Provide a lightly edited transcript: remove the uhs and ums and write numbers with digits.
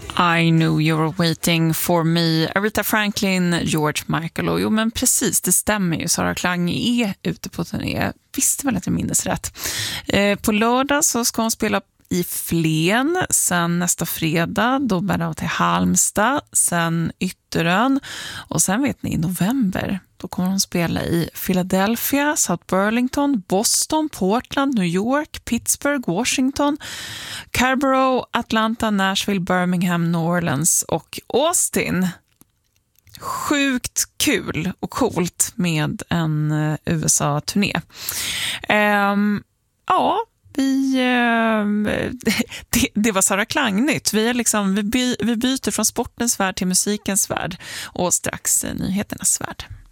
I knew you were waiting for me. Aretha Franklin, George Michael. Och jo, men precis, det stämmer ju. Sara Klang är ute på turné. Visste väl att jag minns rätt. På lördag så ska hon spela i Flen. Sen nästa fredag då bär det till Halmstad. Sen Ytterön. Och sen vet ni, i november då kommer hon spela i Philadelphia, South Burlington, Boston, Portland, New York, Pittsburgh, Washington, Scarborough, Atlanta, Nashville, Birmingham, New Orleans och Austin. Sjukt kul och coolt med en USA-turné. Ja, det var Sara Klang-nytt. Vi byter från sportens värld till musikens värld och strax nyheternas värld.